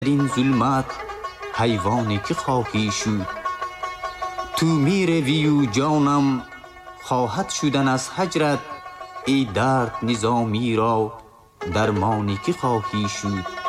این ظلمت حیوانی که خواهی شد. تو میروی و جانم خواهد شدن از هجرت، ای درد نظامی را درمانی که خواهی شد.